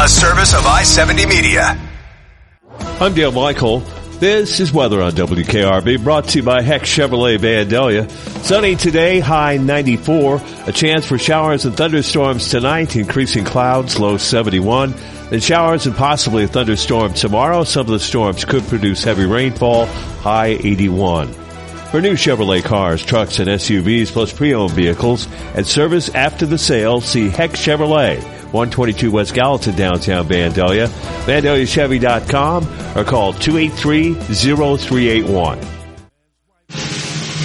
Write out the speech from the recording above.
A service of I-70 Media. I'm Dale Michael. This is weather on WKRB, brought to you by Heck Chevrolet Vandalia. Sunny today, high 94. A chance for showers and thunderstorms tonight, increasing clouds, low 71. Then showers and possibly a thunderstorm tomorrow. Some of the storms could produce heavy rainfall, high 81. For new Chevrolet cars, trucks, and SUVs, plus pre-owned vehicles, and service after the sale, see Heck Chevrolet, 122 West Gallatin, downtown Vandalia, VandaliaChevy.com, or call 283-0381.